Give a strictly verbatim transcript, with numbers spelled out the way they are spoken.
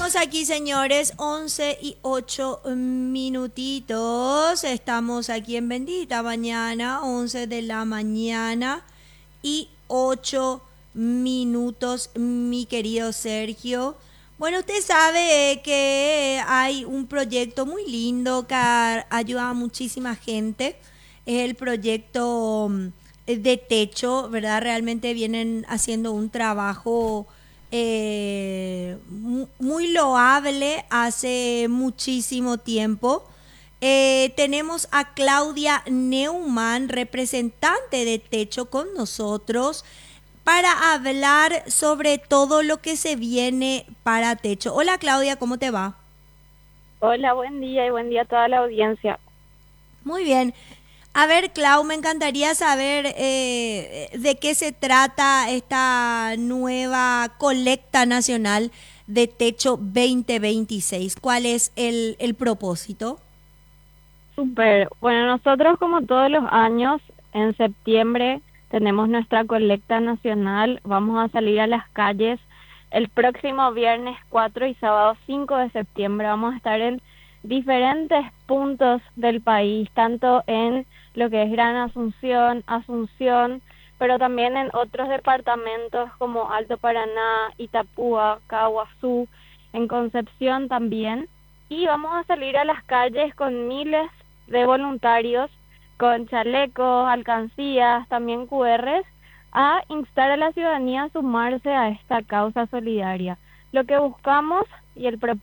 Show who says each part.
Speaker 1: estamos aquí, señores, once y ocho minutitos. Estamos aquí en Bendita Mañana, once de la mañana y ocho minutos, mi querido Sergio. Bueno, usted sabe eh, que hay un proyecto muy lindo que a- ayuda a muchísima gente. Es el proyecto mm, de techo, ¿verdad? Realmente vienen haciendo un trabajo eh, mu- muy loable hace muchísimo tiempo. Eh, tenemos a Claudia Neumann, representante de Techo, con nosotros para hablar sobre todo lo que se viene para Techo. Hola Claudia, ¿cómo te va?
Speaker 2: Hola, buen día y buen día a toda la audiencia.
Speaker 1: Muy bien. A ver, Clau, me encantaría saber eh, de qué se trata esta nueva colecta nacional de Techo veinte veintiséis. ¿Cuál es el, el propósito?
Speaker 2: Súper. Bueno, nosotros como todos los años, en septiembre tenemos nuestra colecta nacional. Vamos a salir a las calles el próximo viernes cuatro y sábado cinco de septiembre. Vamos a estar en diferentes puntos del país, tanto en lo que es Gran Asunción, Asunción, pero también en otros departamentos como Alto Paraná, Itapúa, Caguazú, en Concepción también. Y vamos a salir a las calles con miles de voluntarios, con chalecos, alcancías, también Q Rs, a instar a la ciudadanía a sumarse a esta causa solidaria. Lo que buscamos y el propósito